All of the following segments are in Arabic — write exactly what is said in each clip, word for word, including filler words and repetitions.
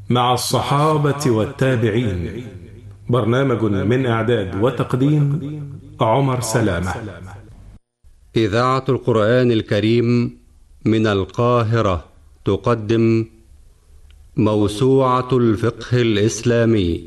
مع الصحابة والتابعين. برنامج من إعداد وتقديم عمر سلامة. إذاعة القرآن الكريم من القاهرة تقدم موسوعة الفقه الإسلامي.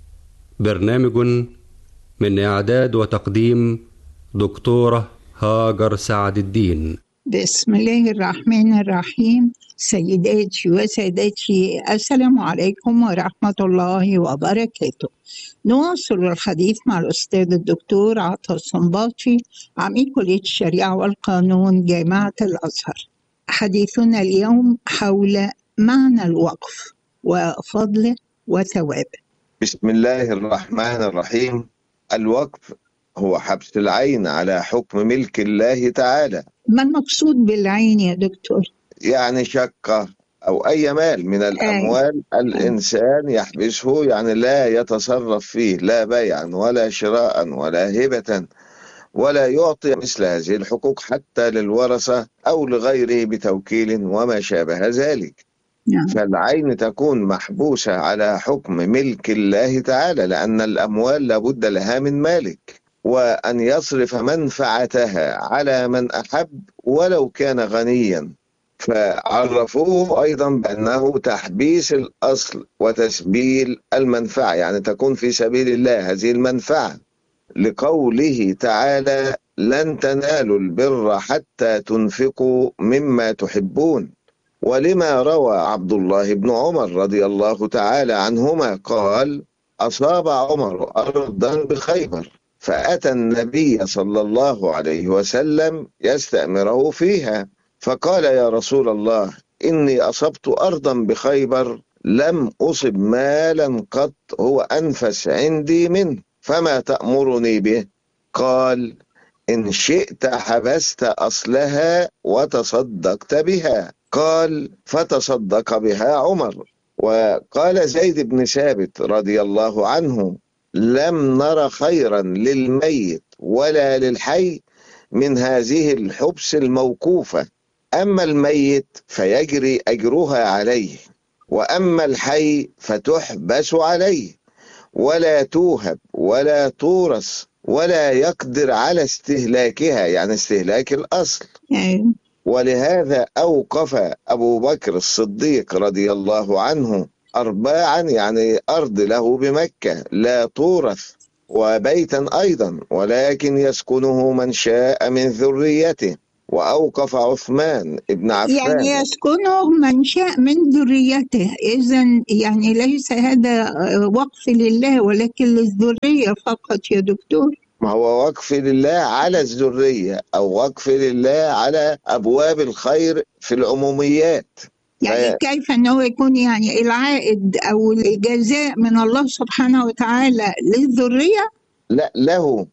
برنامج من إعداد وتقديم دكتورة هاجر سعد الدين. بسم الله الرحمن الرحيم. سيداتي وسادتي، السلام عليكم ورحمة الله وبركاته. نواصل الحديث مع الأستاذ الدكتور عطا الصنباطي، عميد كلية الشريعة والقانون جامعة الأزهر. حديثنا اليوم حول معنى الوقف وفضله وثوابه. بسم الله الرحمن الرحيم. الوقف هو حبس العين على حكم ملك الله تعالى. ما المقصود بالعين يا دكتور؟ يعني شقة أو أي مال من الأموال أي. الإنسان يحبسه، يعني لا يتصرف فيه، لا بيعا ولا شراء ولا هبة، ولا يعطي مثل هذه الحقوق حتى للورثة أو لغيره بتوكيل وما شابه ذلك. نعم. فالعين تكون محبوسة على حكم ملك الله تعالى، لأن الأموال لابد لها من مالك، وأن يصرف منفعتها على من أحب ولو كان غنيا. فعرفوه أيضا بأنه تحبيس الأصل وتسبيل المنفعة، يعني تكون في سبيل الله هذه المنفعة، لقوله تعالى: لن تنالوا البر حتى تنفقوا مما تحبون. ولما روى عبد الله بن عمر رضي الله تعالى عنهما قال: أصاب عمر أرضا بخيبر فأتى النبي صلى الله عليه وسلم يستأمره فيها، فقال: يا رسول الله، إني أصبت أرضا بخيبر لم أصب مالا قط هو أنفس عندي منه، فما تأمرني به؟ قال: إن شئت حبست أصلها وتصدقت بها. قال: فتصدق بها عمر. وقال زيد بن ثابت رضي الله عنه: لم نر خيرا للميت ولا للحي من هذه الحبس الموقوفة. أما الميت فيجري أجرها عليه، وأما الحي فتحبس عليه، ولا توهب ولا تورث، ولا يقدر على استهلاكها، يعني استهلاك الأصل. أيوة. ولهذا أوقف أبو بكر الصديق رضي الله عنه أرباعا، يعني أرض له بمكة لا تورث، وبيتا أيضا ولكن يسكنه من شاء من ذريته. وأوقف عثمان ابن عفان، يعني يسكنه من شاء من ذريته، إذن يعني ليس هذا وقف لله ولكن للذرية فقط يا دكتور. ما هو وقف لله على الذرية أو وقف لله على أبواب الخير في العموميات. يعني ف... كيف أنه يكون يعني العائد أو الجزاء من الله سبحانه وتعالى للذرية؟ لا، له،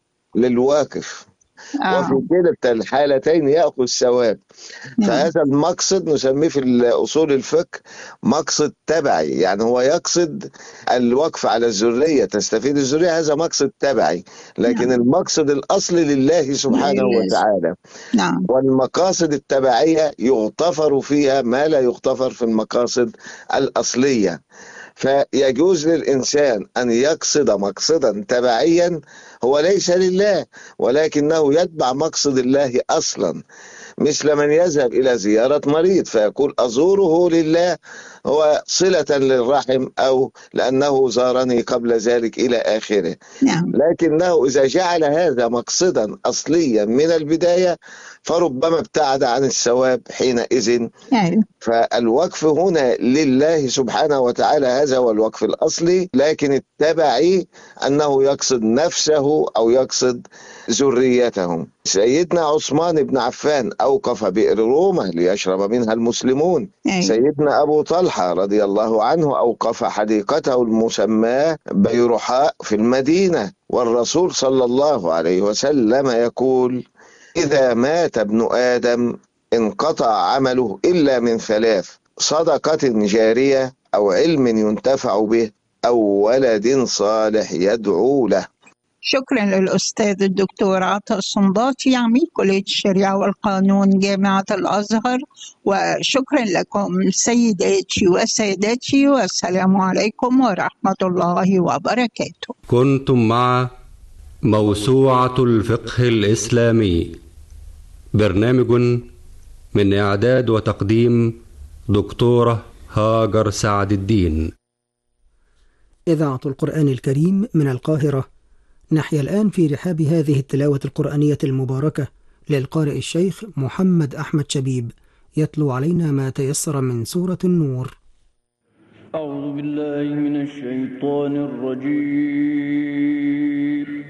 للواقف. آه. وفي كلتا الحالتين يأخذ ثواب. نعم. فهذا المقصد نسميه في أصول الفقه مقصد تبعي، يعني هو يقصد الوقف على الذرية، تستفيد الذرية، هذا مقصد تبعي، لكن نعم. المقصد الأصلي لله سبحانه لله. وتعالى. نعم. والمقاصد التبعية يغتفر فيها ما لا يغتفر في المقاصد الأصلية. فيجوز للإنسان أن يقصد مقصدا تبعيا هو ليس لله، ولكنه يتبع مقصد الله أصلا، مثل من يذهب إلى زيارة مريض فيقول: أزوره لله، هو صلة للرحم أو لأنه زارني قبل ذلك إلى آخره. نعم. لكنه إذا جعل هذا مقصدا أصليا من البداية فربما ابتعد عن الثواب حينئذ. أيوة. فالوقف هنا لله سبحانه وتعالى، هذا هو الوقف الأصلي، لكن التبعي أنه يقصد نفسه أو يقصد ذريته. سيدنا عثمان بن عفان أوقف بئر رومة ليشرب منها المسلمون. أيوة. سيدنا أبو طلحة رضي الله عنه أوقف حديقته المسماة بيرحاء في المدينة. والرسول صلى الله عليه وسلم يقول: إذا مات ابن آدم انقطع عمله إلا من ثلاث: صدقة جارية، أو علم ينتفع به، أو ولد صالح يدعو له. شكرا للأستاذ الدكتور عطا الصنباطي عميد كلية الشريعة والقانون جامعة الأزهر، وشكرا لكم سيداتي وسادتي، والسلام عليكم ورحمة الله وبركاته. كنتم مع موسوعة الفقه الإسلامي، برنامج من إعداد وتقديم دكتورة هاجر سعد الدين. إذاعة القرآن الكريم من القاهرة. نحيا الآن في رحاب هذه التلاوة القرآنية المباركة للقارئ الشيخ محمد أحمد شبيب، يتلو علينا ما تيسر من سورة النور. أعوذ بالله من الشيطان الرجيم.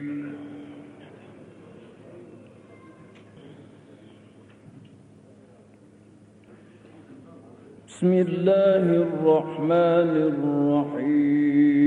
بسم الله الرحمن الرحيم.